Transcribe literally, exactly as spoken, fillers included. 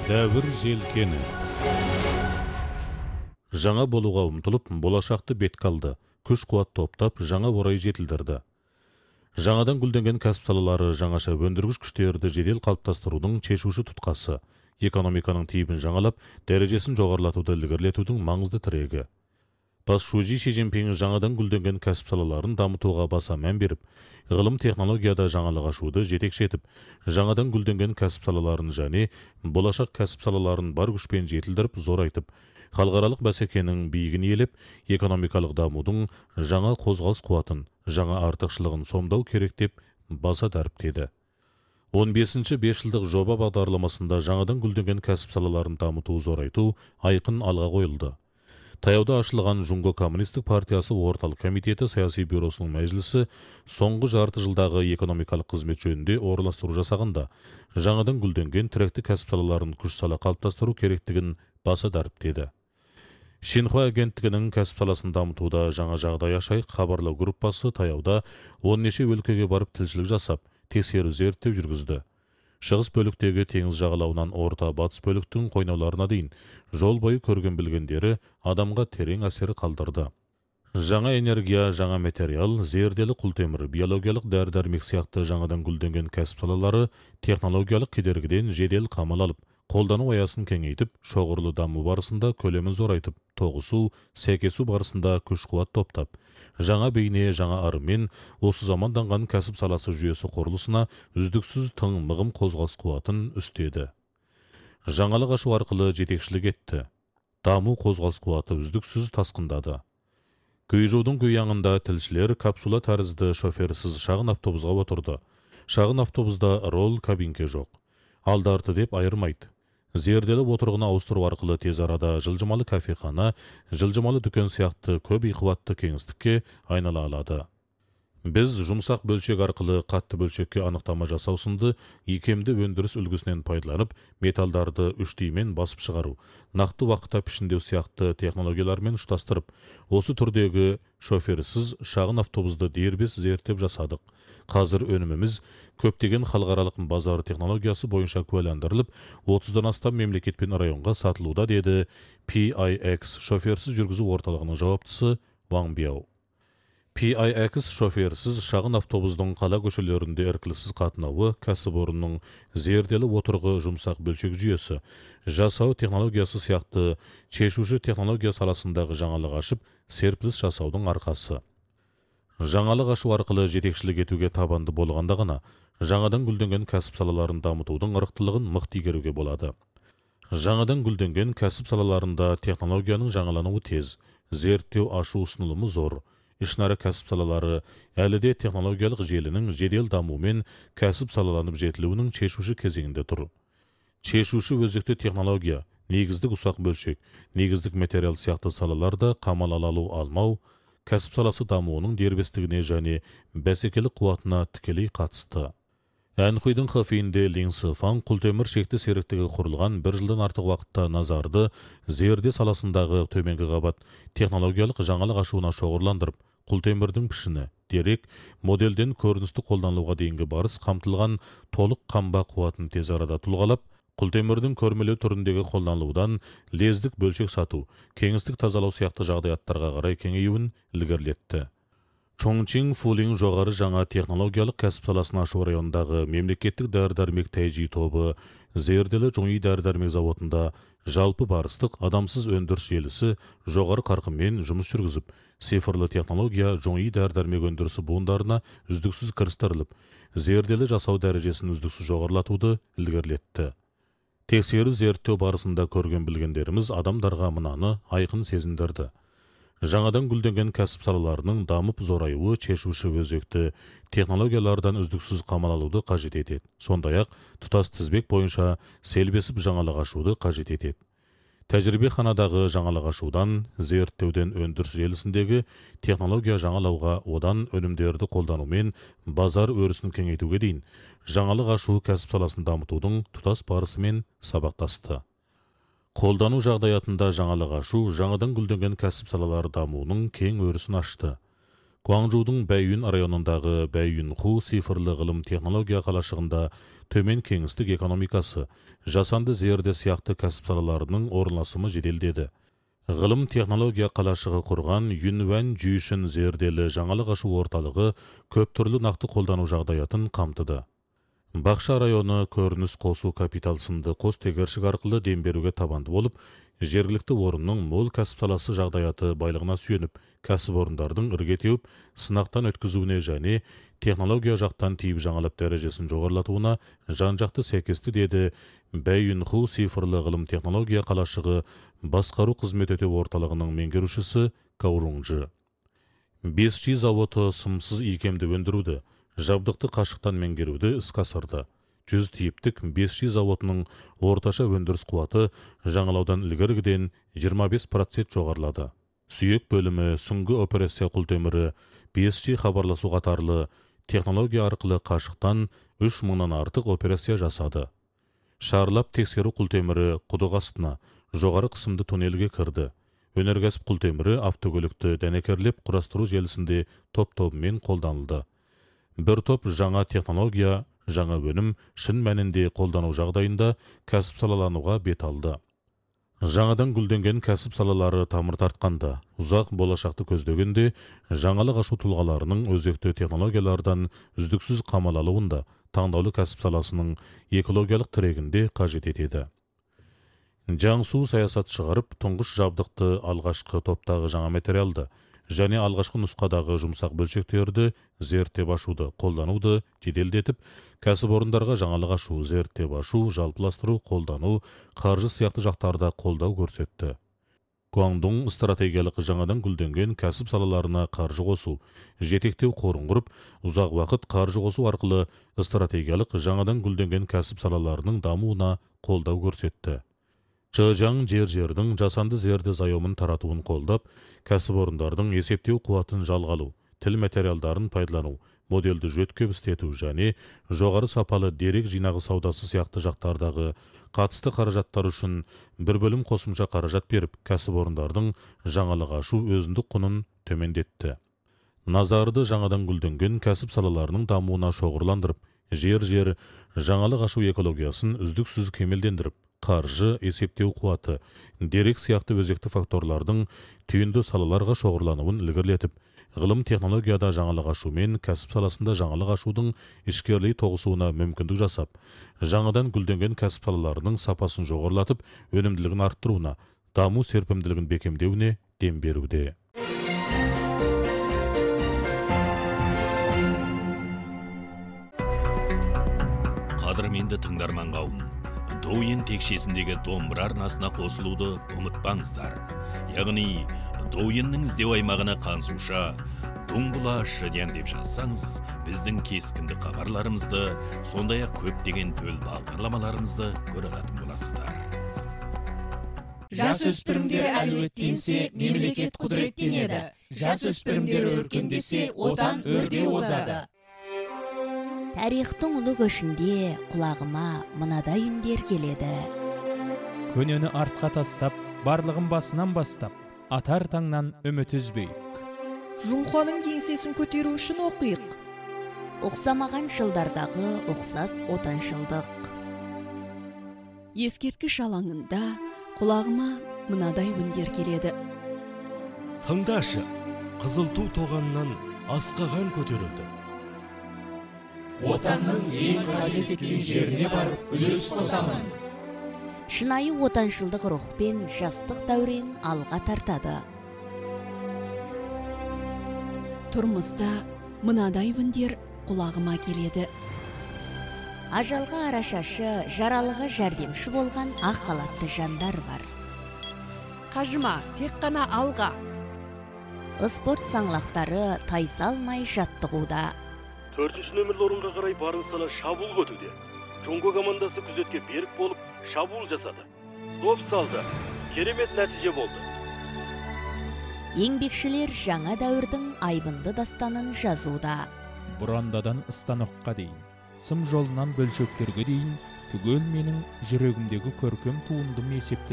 Дәуір желкені. Жаңа болуға ұмтылып, болашақты бетке алды, күш-қуат топтап, жаңа орай жетілдірді. Жаңадан гүлденген кәсіп салалары жаңаша өндіргіш күштерді жедел қалыптастырудың шешуші тұтқасы, экономиканың тиебін жаңалап, дәрежесін жоғарылатуды ілгерілетудің маңызды тірегі. Басшужи Ши Цзиньпин жаңадан гүлденген кәсіп салаларын дамытуға баса мән беріп, ғылым технологияда жаңалық ашуды жетекші етіп, жаңадан гүлденген кәсіп салаларын және болашақ кәсіп салаларын бар күшпен жетілдіріп, зорайтып, халықаралық бәсекенің биігін иелеп, экономикалық дамудың жаңа қозғалыс қуатын, жаңа артықшылығын сомдау керек деп баса дәріптеді. он бесінші бесжылдық жоба бағдарламасында жаңадан гүлденген кәсіп салаларын дамыту, зорайту айқын алға қойылды. Таяуда ашылған Жунго Коммунистік партиясы орталық комитеті саяси бюросының мәжілісі соңғы жарты жылдағы экономикалық қызмет жөнінде орналастыру жасағанда, жаңадан гүлденген тіректі кәсіп салаларын күш сала қалыптастыру керектігін баса дәріптеді. Шинхуа агенттігінің кәсіп саласын дамытуда жаңа жағдай ашайық хабарлау группасы таяуда он неше өлкеге барып тілшілік жасап, тексеру зерттеу жүргізді. Шығыс бөліктегі теңіз жағалауынан орта батыс бөліктің қойнауларына дейін жол бойы көрген білгендері адамға терең әсер қалдырды. Жаңа энергия, жаңа материал, зерделі құлтемір, биологиялық дәрі-дәрмек сияқты жаңадан гүлденген кәсіп салалары технологиялық кедергіден жедел қамал алып, қолдану аясын кеңейтіп, шоғырлы даму барысында көлемін зорайтып, тоғысу, сәйкесу барысында күш-қуат топтап, жаңа бейне, жаңа арымен осы заманданған кәсіп саласы жүйесі құрылысына үздіксіз тың мығым қозғалыс қуатын үстеді. Жаңалық ашу арқылы жетекшілік етті. Даму қозғалыс қуаты үздіксіз тасқындады. Гүйжудың гүйяңында тілшілер капсула тәрізді шоферсіз шағын автобусға отырды. Шағын автобуста рол кабинке жоқ. Алды-арты деп айырмайды. Зерделі отырғына ауыстыру арқылы тез арада жылжымалы кафехана, жылжымалы дүкен сияқты көп иқуатты кеңістікке айнала алады. Біз жұмсақ бөлшек арқылы қатты бөлшекке анықтама жасау сынды икемді өндіріс үлгісінен пайдаланып, металдарды үштеймен басып шығару, нақты уақытта пішіндеу сияқты технологиялармен ұштастырып, осы түрдегі шоферсіз шағын автобусты дербес зерттеп жасадық. Қазір өніміміз көптеген халықаралық базар технологиясы бойынша куәландырылып, отыздан астам мемлекет пен районға сатылуда, деді пи ай экс шоферсіз жүргізу орталығының жауаптысы Ван Бяо. пи ай экс шоферсіз шағын автобустың қала көшелерінде іркіліссіз қатынауы кәсіпорынның зерделі отырғы жұмсақ бөлшек жүйесі, жасау технологиясы сияқты шешуші технология саласындағы жаңалық ашып, серпіліс жасаудың арқасы. Жаңалық ашу арқылы жетекшілік етуге табанды болғанда ғана, жаңадан гүлденген кәсіп салаларын дамытудың ырықтылығын мықты игеруге болады. Жаңадан гүлденген кәсіп салаларында технологияның жаңалануы тез, зерттеу ашу ұсынылымы зор. Ішінара кәсіп салалары әлі де технологиялық желінің жедел дамуымен кәсіп салаланып жетілуінің шешуші кезеңінде тұр. Шешуші өзекті технология, негіздік ұсақ бөлшек, негіздік материал сияқты салаларда қамал алалу алмау, кәсіп саласы дамуының дербестігіне және бәсекелік қуатына тікелей қатысты. Әнхуйдың хафейінде Линсы Фан құлтемір шекті серіктігі құрылған бір жылдан артық уақытта назарды зерде саласындағы төменгі қабат технологиялық жаңалық ашуына шоғырландырып, құлтемірдің пішіні, дерек, модельден көріністі қолданылуға дейінгі барыс қамтылған толық қамба қуатын тез арада тұлғалап, құлтемірдің көрмелеу түріндегі қолданылудан лездік бөлшек сату, кеңістік тазалау сияқты жағдаяттарға қарай кеңеюін ілгерілетті. Чоңчин Фулин жоғары жаңа технологиялық кәсіп саласын ашу райондағы мемлекеттік дәрі-дәрмек тәйжи тобы зерделі жоңи дәрі-дәрмек заводында жалпы барыстық адамсыз өндіріс желісі жоғары қарқынмен жұмыс жүргізіп, цифрлы технология жоңи дәрі-дәрмек өндірісі буындарына үздіксіз кірістіріліп, зерделі жасау дәрежесін үздіксіз жоғарылатуды ілгерілетті. Тексеру зерттеу барысында көрген білгендеріміз адамдарға мынаны айқын сезіндірді. Жаңадан гүлденген кәсіп салаларының дамып зораюы шешуші өзекті технологиялардан үздіксіз қамал алуды қажет етеді. Сондай-ақ тұтас тізбек бойынша селбесіп жаңалық ашуды қажет етеді. Тәжірибеханадағы жаңалық ашудан, зерттеуден өндіріс желісіндегі технология жаңалауға, одан өнімдерді қолданумен базар өрісін кеңейтуге дейін жаңалық ашу кәсіп саласын дамытудың тұтас барысымен сабақтасты. Қолдану жағдаятында жаңалық ашу жаңадан гүлденген кәсіп салалары дамуының кең өрісін ашты. Гуаңжудың Бәйюн районындағы Бәйюн-ху цифрлы ғылым технология қалашығында төмен кеңістік экономикасы, жасанды зерде сияқты кәсіп салаларының орналасымы жеделдеді. Ғылым технология қалашығы құрған Юнван жүйшін зерделі жаңалық ашу орталығы көп түрлі нақты қолдану жағдаятын қамтыды. Бақша районы көрініс қосу капитал сынды қос тегершік арқылы дем беруге табанды болып, жергілікті орынның мол кәсіп саласы жағдаяты байлығына сүйеніп, кәсіп орындардың ірге теуіп, сынақтан өткізуіне және технология жақтан тиіп жаңалап дәрежесін жоғарылатуына жан-жақты сәйкесті деді Бәйюн-ху цифрлы ғылым технология қалашығы басқару қызмет өтеу орталығының меңгерушісі Каурунжы. бес джи заводы сымсыз икемді өндіруді, жабдықты қашықтан меңгеруді іске асырды. жүз типтік бес джи заводының орташа өндіріс қуаты жаңалаудан ілгіргіден жиырма бес процент жоғарылады. Сүйек бөлімі, сүңгі операция құлтемірі, бес джи хабарласу қатарлы технология арқылы қашықтан үш мыңнан артық операция жасады. Шарлап тексеру құлтемірі құдық астына, жоғары қысымды туннелге кірді. Өнеркәсіп құлтемірі автокөлікті дәнекерлеп құрастыру желісінде топ-тобымен қолданылды. Бір топ жаңа технология, жаңа өнім шын мәнінде қолдану жағдайында кәсіп салалануға бет алды. Жаңадан гүлденген кәсіп салалары тамыр тартқанда, ұзақ болашақты көздегенде, жаңалық ашу тұлғаларының өзекті технологиялардан үздіксіз қамал алуында, таңдаулы кәсіп саласының экологиялық тірегінде қажет етеді. Жаңсу саясат шығарып, тұңғыш жабдықты алғашқы топтағы жаңа материалды және алғашқы нұсқадағы жұмсақ бөлшектерді зерттеп ашуды қолдануды жеделдетіп, кәсіпорындарға жаңалық ашу, зерттеп ашу, жалпыластыру, қолдану, қаржы сияқты жақтарда қолдау көрсетті. Гуаңдун стратегиялық жаңадан гүлденген кәсіп салаларына қаржы қосу, жетектеу қорын құрып, ұзақ уақыт қаржы қосу арқылы стратегиялық жаңадан гүлденген кәсіп салаларының дамуына қолдау көрсетті. Чжаң жер-жердің жасанды зерде зайомын таратуын қолдап, кәсіпорындардың есептеу қуатын жалғалу, тіл материалдарын пайдалану, моделді жөткеп істету және жоғары сапалы дерек жинағы саудасы сияқты жақтардағы қатысты қаражаттар үшін бір бөлім қосымша қаражат беріп, кәсіпорындардың жаңалық ашу өзіндік құнын төмендетті. Назарды жаңадан гүлденген кәсіп салаларының дамуына шоғырландырып, жер-жер жаңалық ашу экологиясын үздіксіз кемелдендіріп, қаржы, есептеу қуаты, дерек сияқты өзекті факторлардың түйінді салаларға шоғырлануын ілгерілетіп, ғылым технологияда жаңалық ашу мен кәсіп саласында жаңалық ашудың ішкерлей тоғысуына мүмкіндік жасап, жаңадан гүлденген кәсіп салаларының сапасын жоғарылатып, өнімділігін арттыруына, даму серпімділігін бекемдеуіне дем беруде. Қадірменді тыңдарман қауым, Douyin текшесіндегі домбыра арнасына қосылуды ұмытпаңыздар. Яғни, Douyinнің іздеу аймағына қансуша, Дуңбұла шыден деп жазсаңыз, біздің кескінді хабарларымызды, сондай-ақ көптеген төл бағдарламаларымызды көре алатын боласыздар. Жас өспірімдер әлеуеттенсе, мемлекет құдіреттенеді. Жас өспірімдер өркендесе, отан өрге озады. Тарихтың ұлы көшінде құлағыма мынадай үндер келеді. Көнені артқа тастап, барлығын басынан бастап, атар таңнан үміт үзбейік. Жұңқаның еңсесін көтеру үшін оқиық. Оқсамаған жылдардағы оқсас отаншылдық. Ескерткіш алаңында құлағыма мынадай үндер келеді. Тыңдашы, қызыл ту тоғаннан асқаған көтерілді. Отанның ең қажет еткен жеріне барып үлес қосамын. Шынайы отаншылдық рухпен жастық дәурен алға тартады. Тұрмыста мынадай үндер құлағыма келеді. Ажалға арашашы, жаралыға жәрдемші болған ақ халатты жандар бар. Қажыма, тек қана алға. Спорт саңлақтары тайсалмай жаттығуда. төртінші нөмірлі орынға қарай барын сала шабуыл көтуде. Жонго командасы күзетке берік болып шабуыл жасады. Доп салды. Керемет нәтиже болды. Еңбекшілер жаңа дәуірдің айбынды дастанын жазуда. Бұрандадан станокқа дейін, сым жолынан бөлшектерге дейін, түгел менің жүрегімдегі көркем туындым есепте